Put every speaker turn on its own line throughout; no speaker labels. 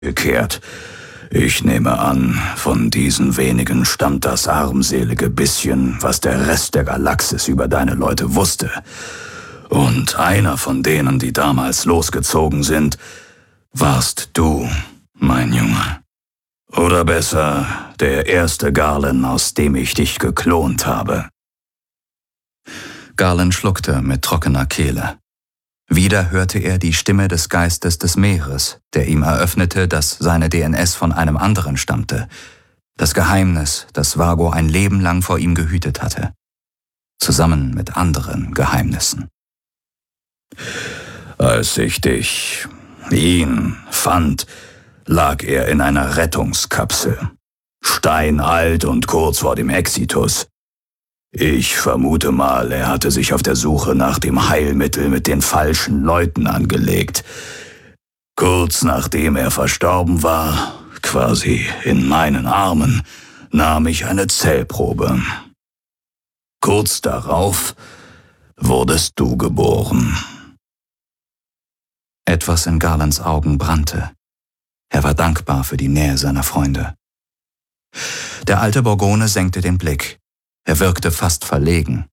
gekehrt. Ich nehme an, von diesen wenigen stammt das armselige bisschen, was der Rest der Galaxis über deine Leute wusste. Und einer von denen, die damals losgezogen sind, warst du, mein Junge. Oder besser, der erste Garlen, aus dem ich dich geklont habe.
Garlen schluckte mit trockener Kehle. Wieder hörte er die Stimme des Geistes des Meeres, der ihm eröffnete, dass seine DNS von einem anderen stammte. Das Geheimnis, das Vago ein Leben lang vor ihm gehütet hatte. Zusammen mit anderen Geheimnissen.
Als ich ihn fand, lag er in einer Rettungskapsel. Steinalt und kurz vor dem Exitus. Ich vermute mal, er hatte sich auf der Suche nach dem Heilmittel mit den falschen Leuten angelegt. Kurz nachdem er verstorben war, quasi in meinen Armen, nahm ich eine Zellprobe. Kurz darauf wurdest du geboren.
Etwas in Garlands Augen brannte. Er war dankbar für die Nähe seiner Freunde. Der alte Borgone senkte den Blick. Er wirkte fast verlegen.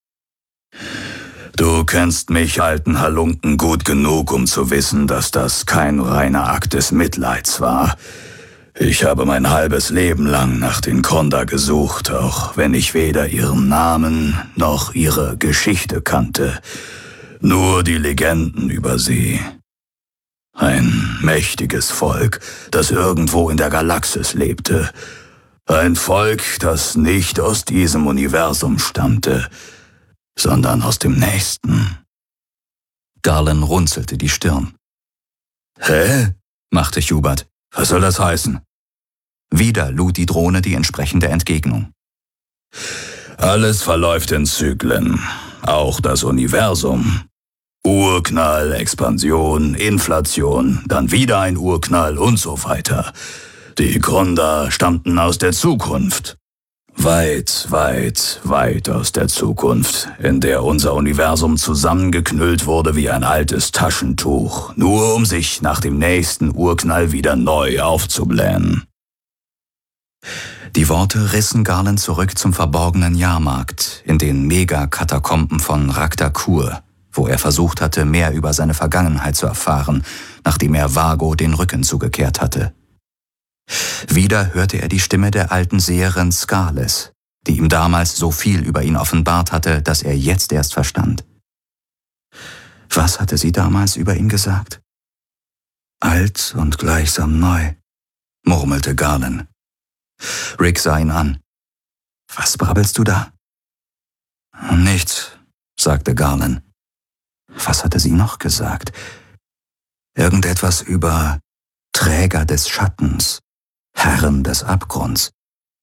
Du kennst mich, alten Halunken, gut genug, um zu wissen, dass das kein reiner Akt des Mitleids war. Ich habe mein halbes Leben lang nach den Konda gesucht, auch wenn ich weder ihren Namen noch ihre Geschichte kannte. Nur die Legenden über sie. Ein mächtiges Volk, das irgendwo in der Galaxis lebte. Ein Volk, das nicht aus diesem Universum stammte, sondern aus dem nächsten.
Garlan runzelte die Stirn.
»Hä?«
machte Hubert.
»Was soll das heißen?«
Wieder lud die Drohne die entsprechende Entgegnung.
»Alles verläuft in Zyklen, auch das Universum. Urknall, Expansion, Inflation, dann wieder ein Urknall und so weiter. Die Gründer stammten aus der Zukunft. Weit, weit, weit aus der Zukunft, in der unser Universum zusammengeknüllt wurde wie ein altes Taschentuch, nur um sich nach dem nächsten Urknall wieder neu aufzublähen.«
Die Worte rissen Garlan zurück zum verborgenen Jahrmarkt, in den Megakatakomben von Raktakur, wo er versucht hatte, mehr über seine Vergangenheit zu erfahren, nachdem er Vago den Rücken zugekehrt hatte. Wieder hörte er die Stimme der alten Seherin Skales, die ihm damals so viel über ihn offenbart hatte, dass er jetzt erst verstand. Was hatte sie damals über ihn gesagt? Alt und gleichsam neu, murmelte Garlan. Rick sah ihn an. Was brabbelst du da? Nichts, sagte Garlan. Was hatte sie noch gesagt? Irgendetwas über Träger des Schattens, Herren des Abgrunds.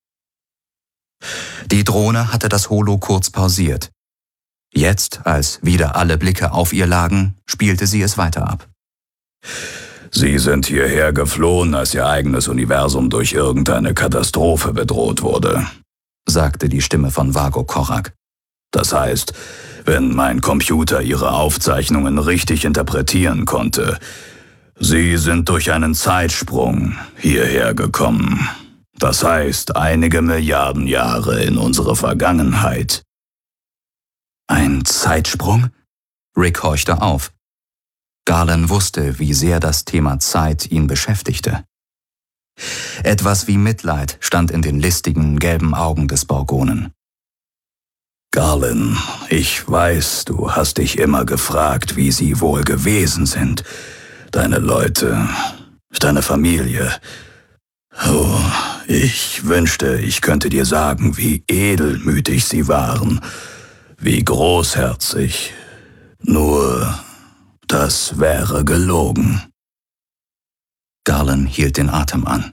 Die Drohne hatte das Holo kurz pausiert. Jetzt, als wieder alle Blicke auf ihr lagen, spielte sie es weiter ab.
Sie sind hierher geflohen, als ihr eigenes Universum durch irgendeine Katastrophe bedroht wurde,
sagte die Stimme von Vago Korak.
Das heißt, wenn mein Computer ihre Aufzeichnungen richtig interpretieren konnte, Sie sind durch einen Zeitsprung hierher gekommen. Das heißt, einige Milliarden Jahre in unsere Vergangenheit.
Ein Zeitsprung? Rick horchte auf. Garlan wusste, wie sehr das Thema Zeit ihn beschäftigte. Etwas wie Mitleid stand in den listigen, gelben Augen des Borgonen.
Garlan, ich weiß, du hast dich immer gefragt, wie sie wohl gewesen sind. Deine Leute, deine Familie. Oh, ich wünschte, ich könnte dir sagen, wie edelmütig sie waren, wie großherzig. Nur, das wäre gelogen.
Garlan hielt den Atem an.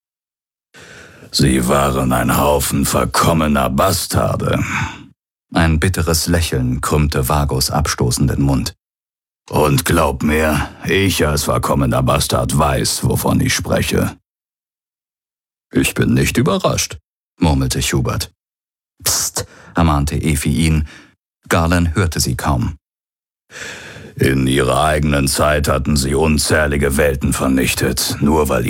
Sie waren ein Haufen verkommener Bastarde.
Ein bitteres Lächeln krümmte Vagos abstoßenden Mund.
Und glaub mir, ich als verkommener Bastard weiß, wovon ich spreche.
Ich bin nicht überrascht, murmelte Hubert. Psst, ermahnte Efi ihn. Garlan hörte sie kaum.
In ihrer eigenen Zeit hatten sie unzählige Welten vernichtet, nur weil